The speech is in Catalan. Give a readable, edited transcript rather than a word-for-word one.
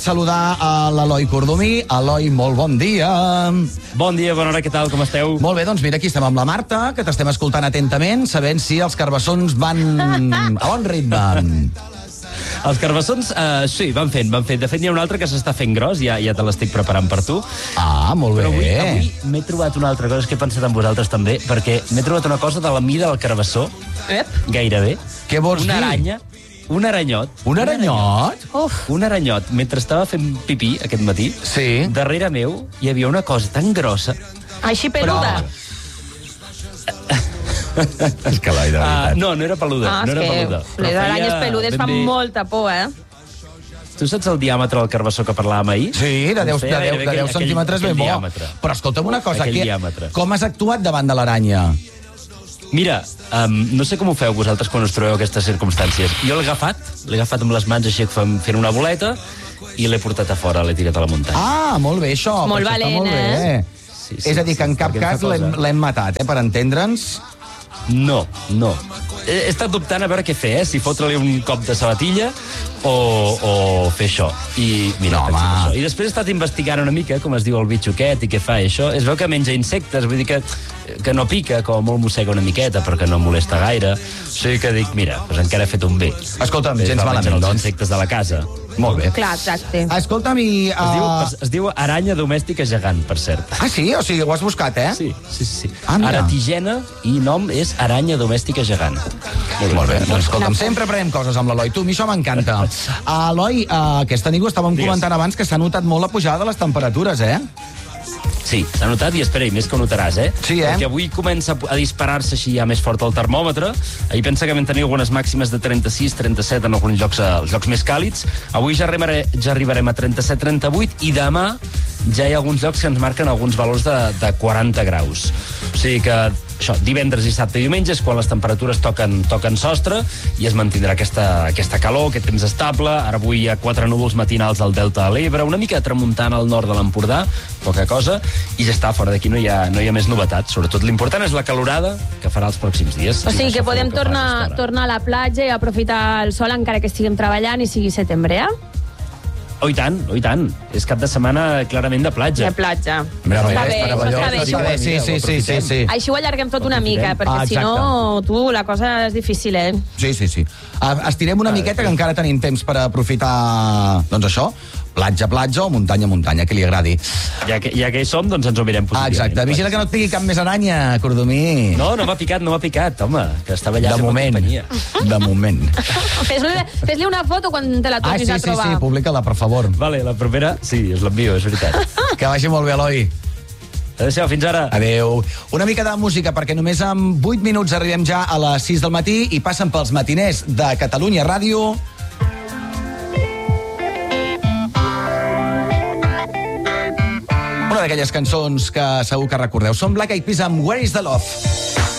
Saludar a l'Eloi Cordomí. Eloi, molt bon dia. Bon dia, bona hora, què tal, com esteu? Molt bé, doncs mira, aquí estem amb la Marta, que t'estem escoltant atentament, sabent si els carbassons van a bon ritme. Els carbassons, sí, van fent. De fet, n'hi ha un altre que s'està fent gros, ja te l'estic preparant per tu. Ah, molt bé. Però avui m'he trobat una altra cosa, que he pensat en vosaltres també, perquè m'he trobat una cosa de la mida del carbassó, gairebé. Què vols dir? Una aranya. Un aranyot. Un aranyot? Un aranyot. Mentre estava fent pipí aquest matí, Sí. darrere meu hi havia una cosa tan grossa. Així peluda. És que Eloi, de veritat. No era peluda. no era peluda. Les Però aranyes feia peludes ben fan bé- molta por, Tu saps el diàmetre del carbassó que parlàvem ahir? Sí, de 10 Feia gairebé aquell centímetres ben bo. diàmetre. Però escolta'm una cosa, Aquell diàmetre. com has actuat davant de l'aranya? Mira, no sé com ho feu vosaltres quan us trobeu aquestes circumstàncies. Jo l'he agafat amb les mans així fent una boleta i l'he portat a fora, l'he tirat a la muntanya. Ah, molt bé, això. Molt això està valent, molt bé. Sí, És a dir, que en cap perquè cas fa cosa. l'hem matat, per entendre'ns. No. He estat dubtant a veure què fer, si fotre-li un cop de sabatilla o fer això. I mira, No, penso home. això. I després he estat investigant una mica com es diu el bitxo aquest i què fa i això. Es veu que menja insectes, vull dir que no pica, com molt mossega una miqueta, però que no molesta gaire. O sigui que dic, mira, doncs encara he fet un bé. Escolta'm, Es gens va menjar malament, els doncs. insectes de la casa. Molt bé. Clar, exacte. Escolta'm, i... Es diu aranya domèstica gegant, per cert. Ah, sí? O sigui, ho has buscat, eh? Sí. Ah, mira. Aratigena i nom és aranya domèstica gegant. Molt bé. Doncs escolta'm, sempre aprenem coses amb l'Eloi. Tu, a mi això m'encanta. Eloi, aquesta nit ho estàvem comentant abans, que s'ha notat molt la pujada de les temperatures, eh? Sí, s'ha notat i espera, i més que ho notaràs, eh? Sí, eh? Perquè avui comença a disparar-se així ja més fort el termòmetre. Ahir pensa que vam tenir algunes màximes de 36, 37 en alguns llocs, els llocs més càlids. Avui ja arribarem a 37, 38 i demà ja hi ha alguns llocs que ens marquen alguns valors de 40 graus. O sigui que això, divendres, dissabte i diumenge és quan les temperatures toquen sostre i es mantindrà aquesta calor, aquest temps estable. Ara avui hi ha 4 núvols matinals al Delta de l'Ebre, una mica de tramuntana al nord de l'Empordà, poca cosa, i ja està, fora d'aquí no hi ha més novetats. Sobretot l'important és la calorada que farà els pròxims dies. O sigui que Això fa podem el que fa aquesta hora. tornar a la platja i aprofitar el sol encara que estiguem treballant i sigui setembre, Oh, i tant. És cap de setmana clarament de platja. De platja. Mira, Està bé, meravellós. està bé, això. Sí. Així ho allarguem tot una mica, perquè si no, la cosa és difícil, Sí. Estirem una miqueta, que encara tenim temps per aprofitar, doncs això, platja o muntanya, que li agradi. Ja que hi som, doncs ens ho mirem positivament. Exacte. Vigila que no et pigui cap més aranya, Cordomí. No m'ha picat, home, que estava allà De moment. De moment. Fes-li una foto quan te la tornis a trobar. Sí, publica-la, per favor. Vale, la propera, sí, us l'envio, és veritat. Que vagi molt bé, Eloi. Adéu, fins ara. Adéu. Una mica de música, perquè només en 8 minuts arribem ja a les 6 del matí i passen pels matiners de Catalunya Ràdio. Una d'aquelles cançons que segur que recordeu. Són Black Eyed Peas amb Where is the Love?